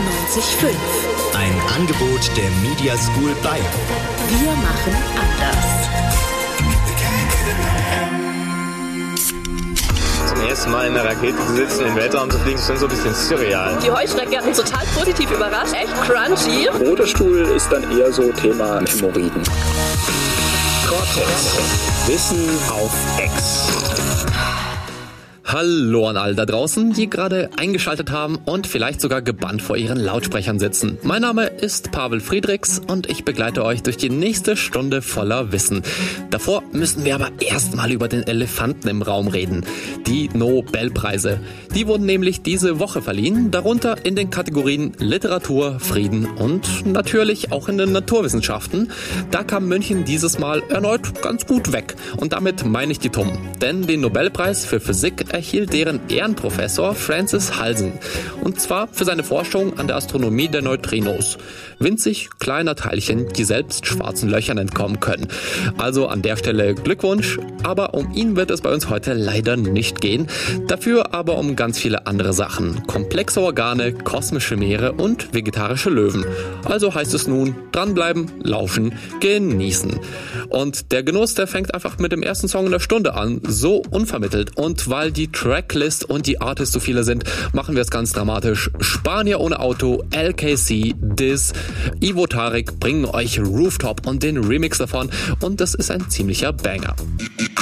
94,5. Ein Angebot der Media School Bayern. Wir machen anders. Zum ersten Mal in der Rakete zu sitzen, in den Weltraum zu fliegen, ist schon so ein bisschen surreal. Die Heuschrecke hat uns total positiv überrascht. Echt crunchy. Roter Stuhl ist dann eher so Thema Hämorrhoiden. Cortex. Wissen auf Ex. Hallo an alle da draußen, die gerade eingeschaltet haben und vielleicht sogar gebannt vor ihren Lautsprechern sitzen. Mein Name ist Pavel Friedrichs und ich begleite euch durch die nächste Stunde voller Wissen. Davor müssen wir aber erstmal über den Elefanten im Raum reden. Die Nobelpreise. Die wurden nämlich diese Woche verliehen, darunter in den Kategorien Literatur, Frieden und natürlich auch in den Naturwissenschaften. Da kam München dieses Mal erneut ganz gut weg. Und damit meine ich die TUM. Denn den Nobelpreis für Physik erhielt deren Ehrenprofessor Francis Halsen. Und zwar für seine Forschung an der Astronomie der Neutrinos. Winzig kleiner Teilchen, die selbst schwarzen Löchern entkommen können. Also an der Stelle Glückwunsch, aber um ihn wird es bei uns heute leider nicht gehen. Dafür aber um ganz viele andere Sachen. Komplexe Organe, kosmische Meere und vegetarische Löwen. Also heißt es nun, dranbleiben, lauschen, genießen. Und der Genuss, der fängt einfach mit dem ersten Song in der Stunde an, so unvermittelt. Und weil die Tracklist und die Artists so viele sind, machen wir es ganz dramatisch. Spanier ohne Auto, LKC, Diz, Ivo Tarek bringen euch Rooftop und den Remix davon und das ist ein ziemlicher Banger.